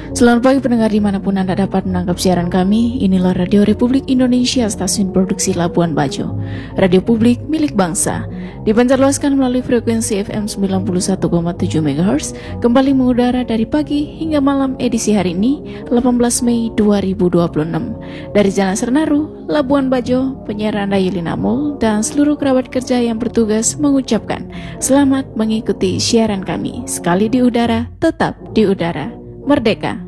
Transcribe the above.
Selamat pagi pendengar dimanapun Anda dapat menangkap siaran kami. Inilah Radio Republik Indonesia, stasiun produksi Labuan Bajo, radio publik milik bangsa. Dipancarluaskan melalui frekuensi FM 91,7 MHz, kembali mengudara dari pagi hingga malam edisi hari ini, 18 Mei 2026. Dari Jalan Sernaru, Labuan Bajo, penyiar Anda Yulina Mul dan seluruh kerabat kerja yang bertugas mengucapkan selamat mengikuti siaran kami. Sekali di udara, tetap di udara. Merdeka!